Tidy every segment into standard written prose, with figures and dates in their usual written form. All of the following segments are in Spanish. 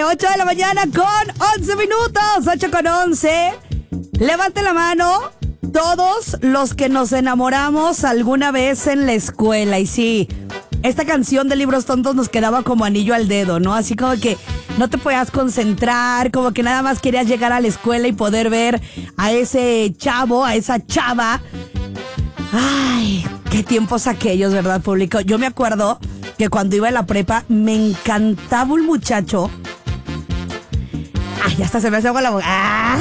8 de la mañana con 11 minutos. 8 con 11. Levante la mano todos los que nos enamoramos alguna vez en la escuela. Y sí, esta canción de Libros Tontos nos quedaba como anillo al dedo, ¿no? Así como que no te podías concentrar, como que nada más querías llegar a la escuela y poder ver a ese chavo, a esa chava. Ay, qué tiempos aquellos, ¿verdad, público? Yo me acuerdo que cuando iba a la prepa me encantaba un muchacho. Ay, ya hasta se me hace agua la boca. ¡Ah!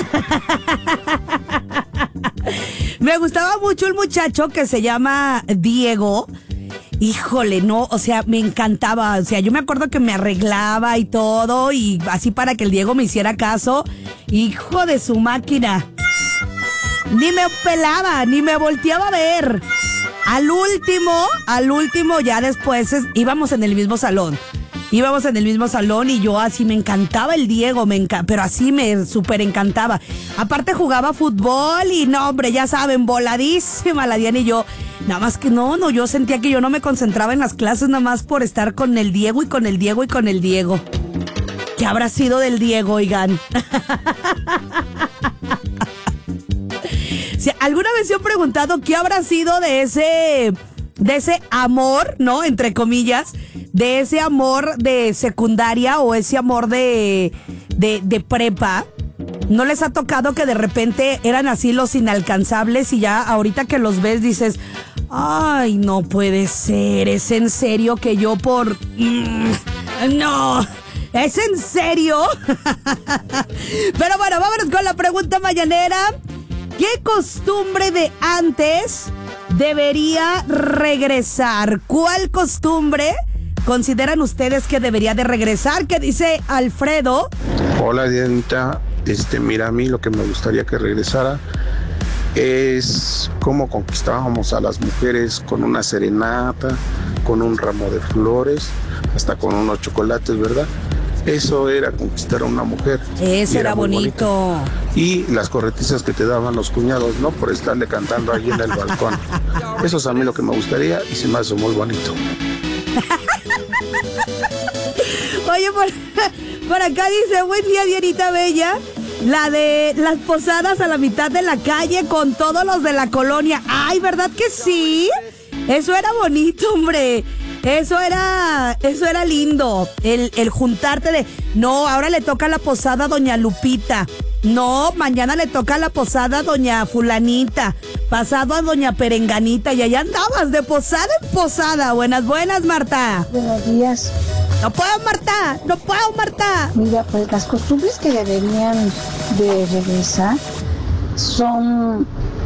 Me gustaba mucho un muchacho que se llama Diego. Híjole, no, o sea, me encantaba. O sea, yo me acuerdo que me arreglaba y todo, y así para que el Diego me hiciera caso. Hijo de su máquina. Ni me pelaba, ni me volteaba a ver. Al último, ya después íbamos en el mismo salón. Y yo así me encantaba el Diego, pero así me súper encantaba. Aparte jugaba fútbol y no, hombre, ya saben, voladísima la Diana y yo. Nada más que no, yo sentía que yo no me concentraba en las clases nada más por estar con el Diego y con el Diego y con el Diego. ¿Qué habrá sido del Diego, oigan? Si alguna vez se han preguntado qué habrá sido de ese amor, ¿no? Entre comillas, de ese amor de secundaria o ese amor de prepa. ¿No les ha tocado que de repente eran así los inalcanzables y ya ahorita que los ves dices, ay, no puede ser, es en serio que yo por... no, es en serio? Pero bueno, vámonos con la pregunta mañanera. ¿Qué costumbre de antes debería regresar? ¿Cuál costumbre consideran ustedes que debería de regresar? ¿Qué dice Alfredo? Hola, Dianita. Mira, a mí lo que me gustaría que regresara es cómo conquistábamos a las mujeres con una serenata, con un ramo de flores, hasta con unos chocolates, ¿verdad? Eso era conquistar a una mujer. Eso era bonito. Y las corretizas que te daban los cuñados, ¿no? Por estarle cantando ahí en el balcón. Eso es a mí lo que me gustaría y se me hace muy bonito. Oye, por acá dice, buen día, Dianita Bella. La de las posadas a la mitad de la calle con todos los de la colonia. Ay, ¿verdad que sí? Eso era bonito, hombre. Eso era lindo. El juntarte de, no, ahora le toca la posada a doña Lupita. No, mañana le toca la posada a doña Fulanita. Pasado a doña Perenganita. Y allá andabas de posada en posada. Buenas, Marta. Buenos días. No puedo, Marta. Mira, pues las costumbres que deberían de regresar son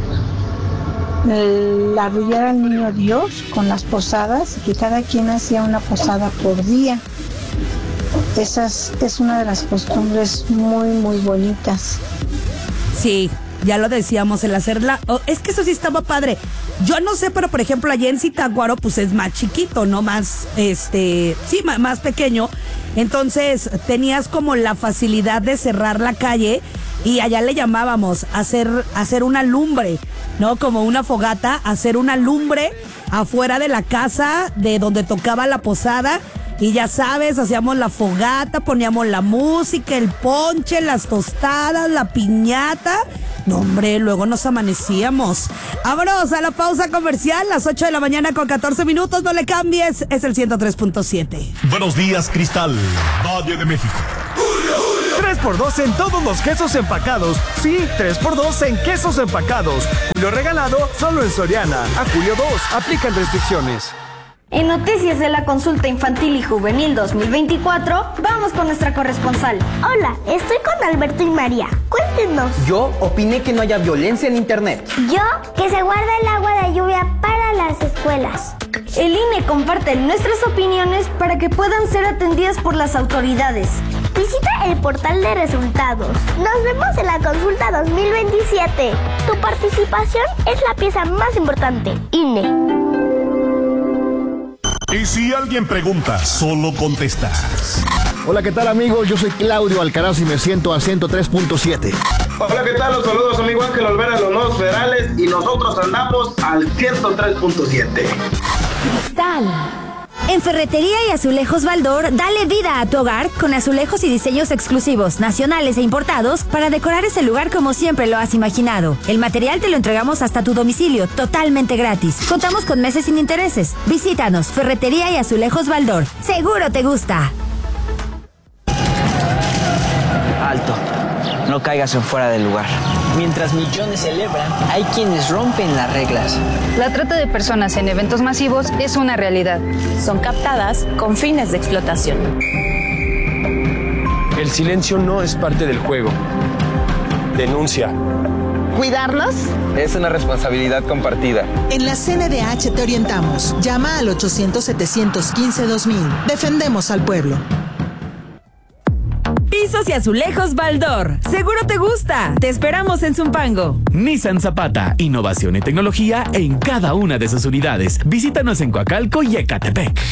la arrullar al niño Dios con las posadas, que cada quien hacía una posada por día. Esa es una de las costumbres muy, muy bonitas. Sí, ya lo decíamos, el hacerla. Es que eso sí estaba padre. Yo no sé, pero por ejemplo, allá en Zitácuaro, pues es más chiquito, ¿no? Más, más pequeño. Entonces, tenías como la facilidad de cerrar la calle y allá le llamábamos hacer una lumbre, ¿no? Como una fogata, hacer una lumbre afuera de la casa de donde tocaba la posada. Y ya sabes, hacíamos la fogata, poníamos la música, el ponche, las tostadas, la piñata. No, hombre, luego nos amanecíamos. Vámonos a la pausa comercial, las 8 de la mañana con 14 minutos. No le cambies, es el 103.7. Buenos días, Cristal, Valle de México. 3x2 en todos los quesos empacados. Sí, 3x2 en quesos empacados. Julio regalado solo en Soriana. A julio 2, aplican restricciones. En Noticias de la Consulta Infantil y Juvenil 2024, vamos con nuestra corresponsal. Hola, estoy con Alberto y María. Cuéntenos. Yo opiné que no haya violencia en internet. Yo, que se guarda el agua de lluvia para las escuelas. El INE comparte nuestras opiniones para que puedan ser atendidas por las autoridades. Visita el portal de resultados. Nos vemos en la consulta 2027. Tu participación es la pieza más importante. INE. Y si alguien pregunta, solo contestas. Hola, ¿qué tal, amigos? Yo soy Claudio Alcaraz y me siento a 103.7. Hola, ¿qué tal? Los saludos, amigo Ángel Olvera, los nuevos federales, y nosotros andamos al 103.7. Cristal En Ferretería y Azulejos Baldor, dale vida a tu hogar con azulejos y diseños exclusivos, nacionales e importados para decorar ese lugar como siempre lo has imaginado. El material te lo entregamos hasta tu domicilio, totalmente gratis. Contamos con meses sin intereses. Visítanos, Ferretería y Azulejos Baldor. Seguro te gusta. Alto. No caigas en fuera del lugar. Mientras millones celebran, hay quienes rompen las reglas. La trata de personas en eventos masivos es una realidad. Son captadas con fines de explotación. El silencio no es parte del juego. Denuncia. ¿Cuidarnos? Es una responsabilidad compartida. En la CNDH te orientamos. Llama al 800-715-2000. Defendemos al pueblo. Pisos y Azulejos Baldor. Seguro te gusta. Te esperamos en Zumpango. Nissan Zapata. Innovación y tecnología en cada una de sus unidades. Visítanos en Coacalco y Ecatepec.